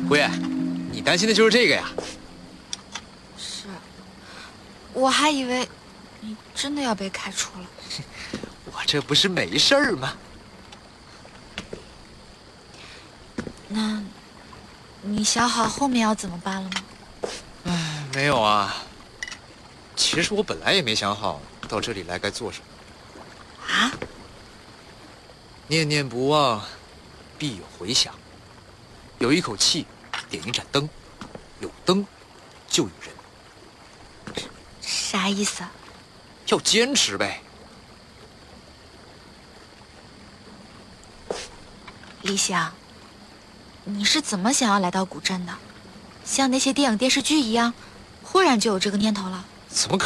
胡爷，你担心的就是这个呀？ 是，我还以为你真的要被开除了。 我这不是没事儿吗？ 那，你想好后面要怎么办了吗？ 唉，没有啊。其实我本来也没想好到这里来该做什么。 啊？ 念念不忘，必有回响。有一口气，点一盏灯；有灯，就有人。 啥意思啊？ 要坚持呗。 李想，你是怎么想要来到古镇的？像那些电影电视剧一样，忽然就有这个念头了？ 怎么可